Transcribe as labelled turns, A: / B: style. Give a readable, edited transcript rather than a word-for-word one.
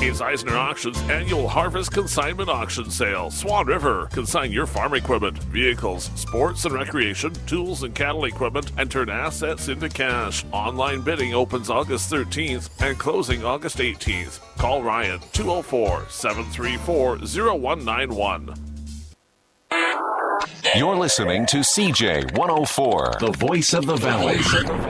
A: It's Eisner Auctions annual Harvest Consignment Auction Sale. Swan River. Consign your farm equipment, vehicles, sports and recreation, tools and cattle equipment, and turn assets into cash. Online bidding opens August 13th and closing August 18th. Call Ryan 204-734-0191.
B: You're listening to CJ 104, the voice of the Valley.